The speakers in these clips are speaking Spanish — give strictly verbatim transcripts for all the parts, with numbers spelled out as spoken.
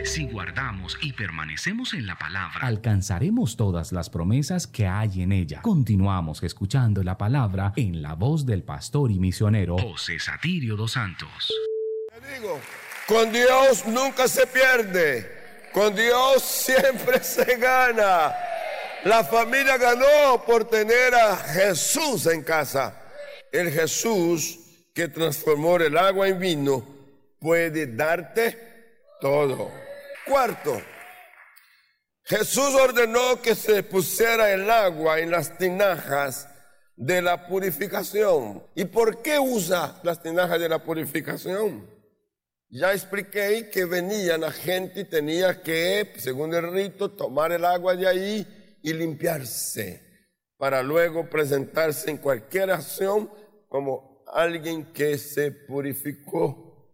Si guardamos y permanecemos en la palabra, alcanzaremos todas las promesas que hay en ella. Continuamos escuchando la palabra en la voz del pastor y misionero José Satirio dos Santos. Te digo, con Dios nunca se pierde, con Dios siempre se gana. La familia ganó por tener a Jesús en casa. El Jesús que transformó el agua en vino puede darte todo. Cuarto, Jesús ordenó que se pusiera el agua en las tinajas de la purificación. ¿Y por qué usa las tinajas de la purificación? Ya expliqué que venía la gente y tenía que, según el rito, tomar el agua de ahí y limpiarse, para luego presentarse en cualquier acción como alguien que se purificó.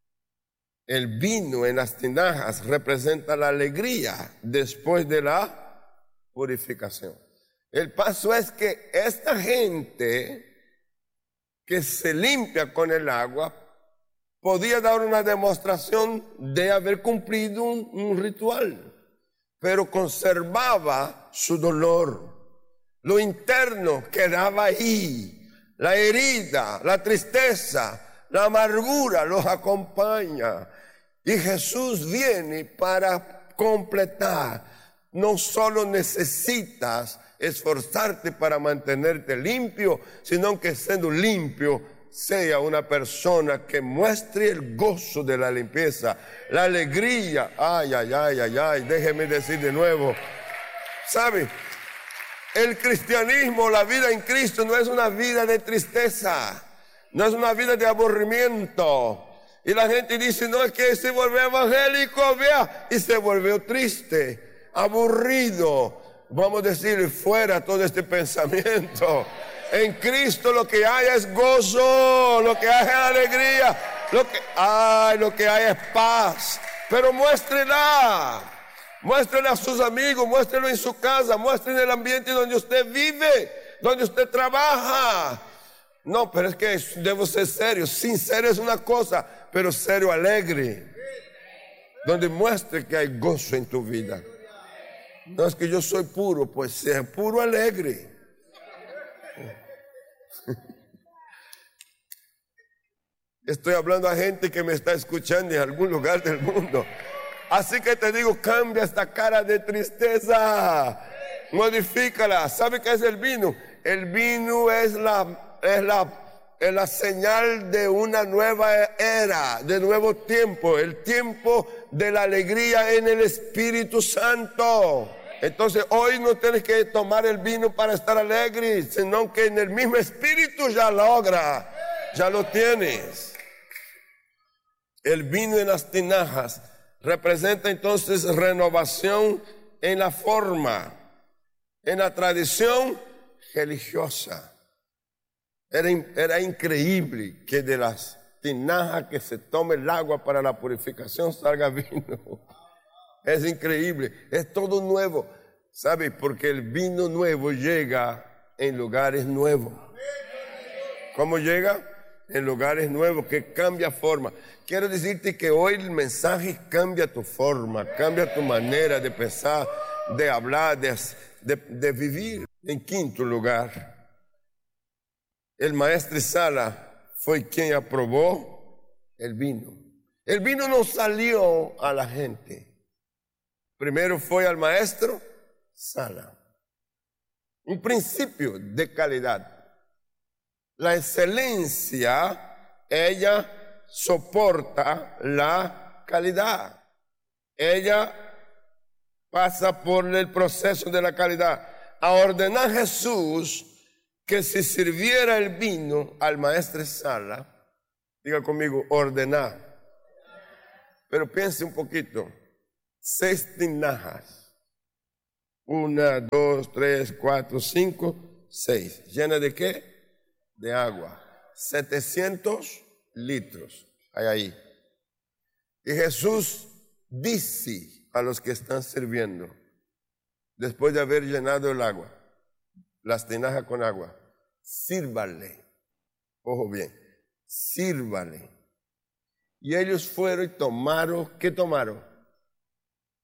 El vino en las tinajas representa la alegría después de la purificación. El paso es que esta gente que se limpia con el agua podía dar una demostración de haber cumplido un, un ritual, pero conservaba su dolor. Lo interno quedaba ahí. La herida, la tristeza, la amargura los acompaña. Y Jesús viene para completar. No solo necesitas esforzarte para mantenerte limpio, sino que siendo limpio, sea una persona que muestre el gozo de la limpieza, la alegría. Ay, ay, ay, ay, ay, déjeme decir de nuevo. ¿Sabe? El cristianismo, la vida en Cristo no es una vida de tristeza, no es una vida de aburrimiento. Y la gente dice, no, es que se volvió evangélico, vea, y se volvió triste, aburrido. Vamos a decir, fuera todo este pensamiento. En Cristo lo que hay es gozo, lo que hay es alegría, lo que hay, lo que hay es paz. Pero muéstrela, muéstrela a sus amigos, muéstrelo en su casa, muéstrelo en el ambiente donde usted vive, donde usted trabaja. No, pero es que debo ser serio. Sincero es una cosa, pero serio, alegre. Donde muestre que hay gozo en tu vida. No es que yo soy puro, pues sea puro, alegre. Estoy hablando a gente que me está escuchando en algún lugar del mundo. Así que te digo, cambia esta cara de tristeza, modifícala. ¿Sabe qué es el vino? El vino es la, es la, es la señal de una nueva era, de nuevo tiempo, el tiempo de la alegría en el Espíritu Santo. Entonces hoy no tienes que tomar el vino para estar alegre, sino que en el mismo Espíritu ya logra, ya lo tienes. El vino en las tinajas representa entonces renovación en la forma, en la tradición religiosa. Era, era increíble que de las tinajas que se tome el agua para la purificación salga vino. Es increíble, es todo nuevo, ¿sabe? Porque el vino nuevo llega en lugares nuevos. ¿Cómo llega? En lugares nuevos, que cambia forma. Quiero decirte que hoy el mensaje cambia tu forma, cambia tu manera de pensar, de hablar, de, de, de vivir. En quinto lugar, el maestro Sala fue quien aprobó el vino. El vino no salió a la gente. Primero fue al maestro Sala. Un principio de calidad. La excelencia, ella soporta la calidad. Ella pasa por el proceso de la calidad. A ordenar Jesús que se sirviera el vino al maestro Sala, diga conmigo, ordenar. Pero piense un poquito. Seis tinajas. Una, dos, tres, cuatro, cinco, seis. ¿Llena de qué? De agua. setecientos litros hay ahí. Y Jesús dice a los que están sirviendo, después de haber llenado el agua, las tinajas con agua, sírvale. Ojo bien, sírvale. Y ellos fueron y tomaron, ¿qué tomaron?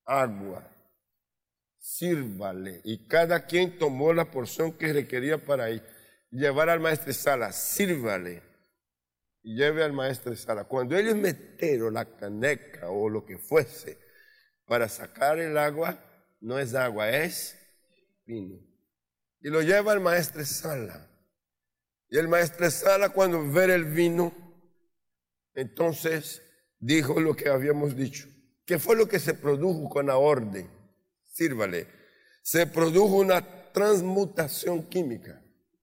agua. Sírvale. Y cada quien tomó la porción que requería para ir. Llevar al maestresala, sírvale. Y lleve al maestresala. Cuando ellos metieron la caneca o lo que fuese para sacar el agua, no es agua, es vino. Y lo lleva al maestresala. Y el maestresala, cuando ve el vino, entonces dijo lo que habíamos dicho. ¿Qué fue lo que se produjo con la orden? Sírvale. Se produjo una transmutación química.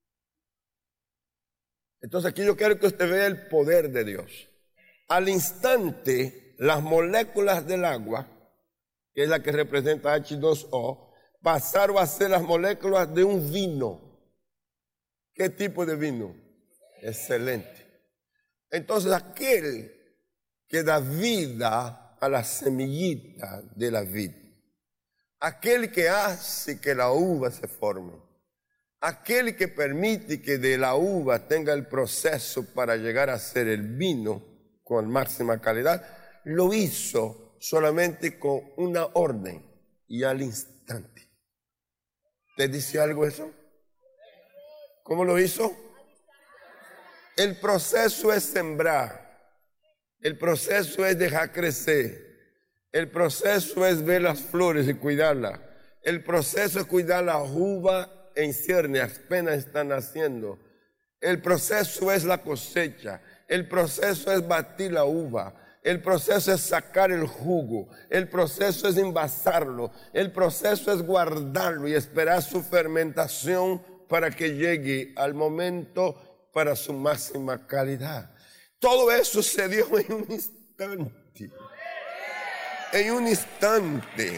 Entonces aquí yo quiero que usted vea el poder de Dios. Al instante, las moléculas del agua, que es la que representa H dos O, pasaron a ser las moléculas de un vino. ¿Qué tipo de vino? Excelente. Entonces aquel que da vida a la semillita de la vid, aquel que hace que la uva se forme, aquel que permite que de la uva tenga el proceso para llegar a ser el vino con máxima calidad, lo hizo solamente con una orden y al instante. ¿Te dice algo eso? ¿Cómo lo hizo? El proceso es sembrar. El proceso es dejar crecer. El proceso es ver las flores y cuidarlas. El proceso es cuidar la uva en cierne, apenas están naciendo. El proceso es la cosecha. El proceso es batir la uva. El proceso es sacar el jugo. El proceso es envasarlo. El proceso es guardarlo y esperar su fermentación para que llegue al momento para su máxima calidad. Todo eso se dio en un instante. En un instante.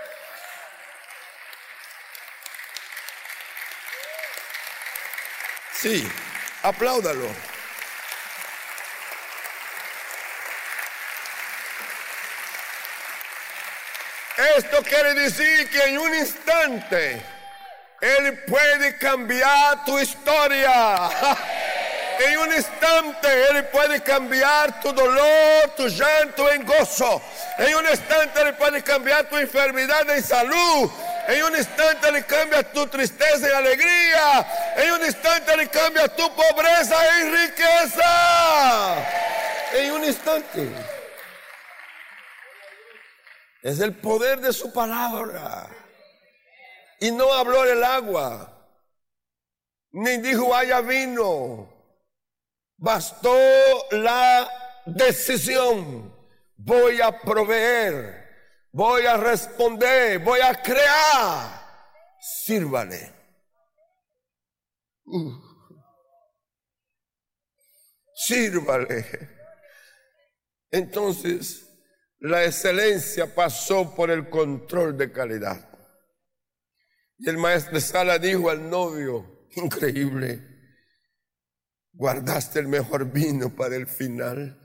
Sí, apláudalo. Esto quiere decir que en un instante Él puede cambiar tu historia. En un instante Él puede cambiar tu dolor, tu llanto en gozo. En un instante Él puede cambiar tu enfermedad en salud. En un instante Él cambia tu tristeza en alegría. En un instante Él cambia tu pobreza en riqueza. En un instante. Es el poder de su palabra. Y no habló del agua, ni dijo haya vino. Bastó la decisión. Voy a proveer, voy a responder, voy a crear. Sírvale. Uh. Sírvale. Entonces, la excelencia pasó por el control de calidad. Y el maestresala dijo al novio, increíble, guardaste el mejor vino para el final.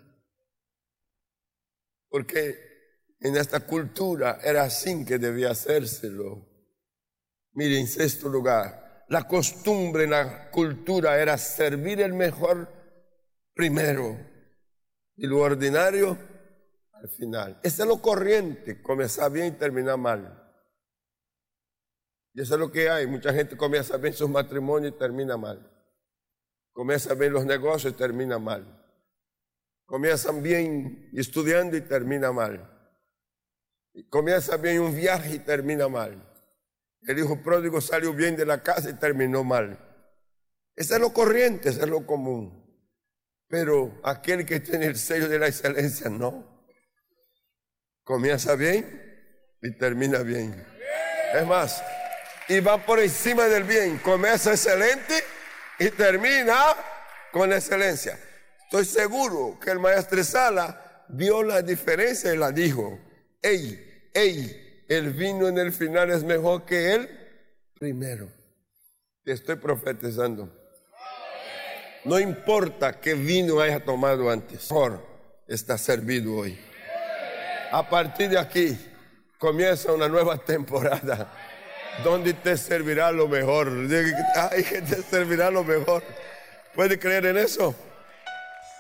Porque en esta cultura era así que debía hacérselo. Mire, en sexto lugar, la costumbre en la cultura era servir el mejor primero y lo ordinario al final. Eso es lo corriente, comenzar bien y terminar mal. Y eso es lo que hay. Mucha gente comienza bien sus matrimonios y termina mal. Comienza bien los negocios y termina mal. Comienzan bien estudiando y termina mal. Y comienza bien un viaje y termina mal. El hijo pródigo salió bien de la casa y terminó mal. Eso es lo corriente, eso es lo común. Pero aquel que tiene el sello de la excelencia, no. Comienza bien y termina bien. Es más, y va por encima del bien. Comienza excelente y termina con excelencia. Estoy seguro que el maestresala vio la diferencia y la dijo. Ey, ey, el vino en el final es mejor que el primero. Te estoy profetizando. No importa qué vino haya tomado antes, mejor está servido hoy. A partir de aquí comienza una nueva temporada donde te servirá lo mejor. Ay, que te servirá lo mejor. ¿Puede creer en eso?